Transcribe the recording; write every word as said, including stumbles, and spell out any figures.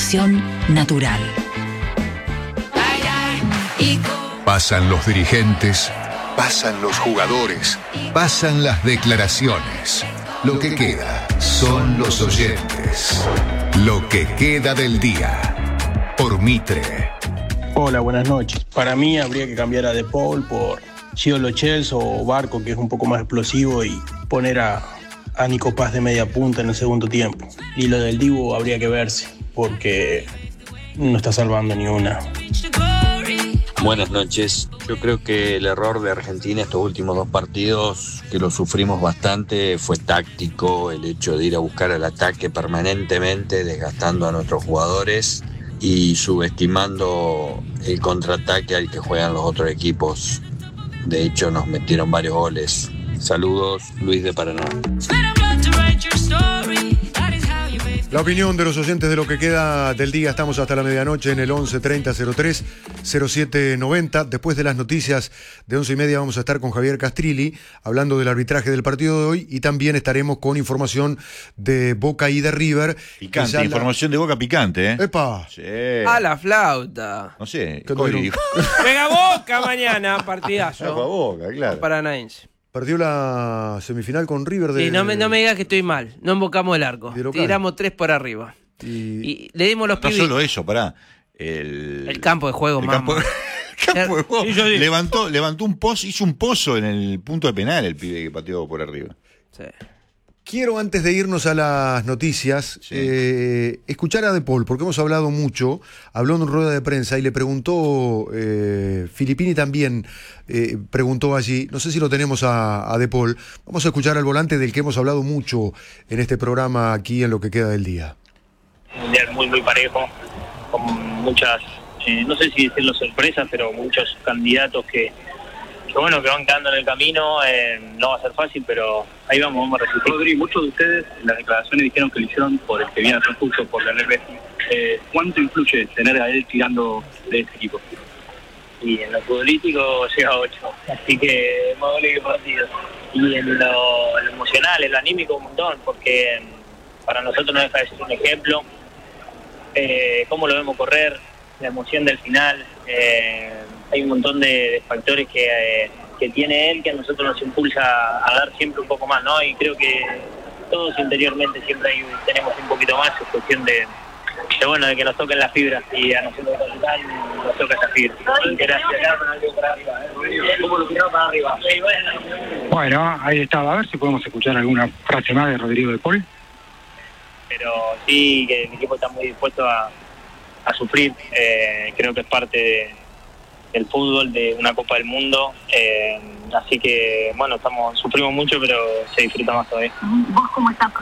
selección natural. Pasan los dirigentes, pasan los jugadores, pasan las declaraciones. Lo que queda son los oyentes. Lo que queda del día. Por Mitre. Hola, buenas noches. Para mí habría que cambiar a De Paul por Gio Lo Celso o Barco, que es un poco más explosivo, y poner a, a Nico Paz de media punta en el segundo tiempo. Y lo del Dibu habría que verse, porque no está salvando ni una. Buenas noches. Yo creo que el error de Argentina estos últimos dos partidos, que lo sufrimos bastante, fue táctico, el hecho de ir a buscar el ataque permanentemente, desgastando a nuestros jugadores y subestimando el contraataque al que juegan los otros equipos. De hecho, nos metieron varios goles. Saludos, Luis de Paraná. La opinión de los oyentes de lo que queda del día. Estamos hasta la medianoche en el once treinta cero tres cero siete noventa. Después de las noticias de once y media vamos a estar con Javier Castrilli hablando del arbitraje del partido de hoy, y también estaremos con información de Boca y de River. Picante, la... información de Boca picante, ¿eh? ¡Epa! Sí. A la flauta. No sé. Pega Boca mañana, partidazo. Juega Boca, claro. Paranaense. Perdió la semifinal con River de... Sí, no me, no me digas que estoy mal. No embocamos el arco. Tiramos tres por arriba. Y, y le dimos los no pibes. No solo eso, pará. El, el campo de juego, el mamá. campo, el campo de juego. Sí, yo levantó, levantó un pozo, hizo un pozo en el punto de penal el pibe que pateó por arriba. Sí. Quiero, antes de irnos a las noticias, sí. eh, escuchar a De Paul, porque hemos hablado mucho. Habló en una rueda de prensa y le preguntó, eh, Filippini también eh, preguntó allí, no sé si lo tenemos a, a De Paul. Vamos a escuchar al volante del que hemos hablado mucho en este programa aquí en Lo que queda del día. Un mundial muy, muy parejo, con muchas, eh, no sé si decirlo sorpresas, pero muchos candidatos que... que bueno, que van quedando en el camino, eh, no va a ser fácil, pero ahí vamos, vamos a resistir. Rodri, muchos de ustedes en las declaraciones dijeron que lo hicieron por el que viene a transcurso, por Lionel Messi. Eh, ¿Cuánto influye tener a él tirando de este equipo? Y en lo futbolístico llega a ocho, así que más vale que partido. Y en lo, en lo emocional, en lo anímico un montón, porque para nosotros no deja de ser un ejemplo. Eh, cómo lo vemos correr, la emoción del final, eh, hay un montón de, de factores que, eh, que tiene él que a nosotros nos impulsa a dar siempre un poco más, ¿no? Y creo que todos interiormente siempre hay, tenemos un poquito más, es cuestión de, de, bueno, de que nos toquen las fibras, y a nosotros nos toca esa fibra. Gracias. ¿Cómo lo tiramos para arriba? Bueno, ahí estaba, a ver si podemos escuchar alguna frase más de Rodrigo De Paul. Pero sí, que el equipo está muy dispuesto a, a sufrir, eh, creo que es parte de el fútbol, de una Copa del Mundo, eh, así que bueno, estamos sufrimos mucho, pero se disfruta más todavía. ¿Vos cómo estás?